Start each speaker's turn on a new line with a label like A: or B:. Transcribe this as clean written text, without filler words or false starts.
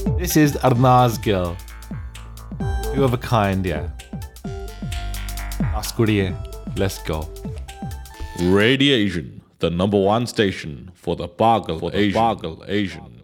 A: This is Arnaz Gill. Two of a kind, yeah. Let's go.
B: Radiation, the number one station for the Bargal Asian.